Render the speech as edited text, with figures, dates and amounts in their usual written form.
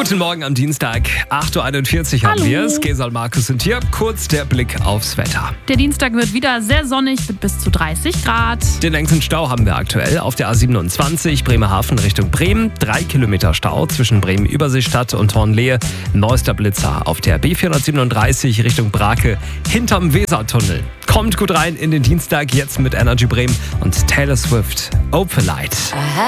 Guten Morgen am Dienstag, 8.41 Uhr haben wir es. Gesal, Markus sind hier. Kurz der Blick aufs Wetter. Der Dienstag wird wieder sehr sonnig mit bis zu 30 Grad. Den längsten Stau haben wir aktuell auf der A27 Bremerhaven Richtung Bremen. 3 Kilometer Stau zwischen Bremen-Überseestadt und Hornlehe. Neuester Blitzer auf der B437 Richtung Brake hinterm Wesertunnel. Kommt gut rein in den Dienstag, jetzt mit Energy Bremen und Taylor Swift. Open Light.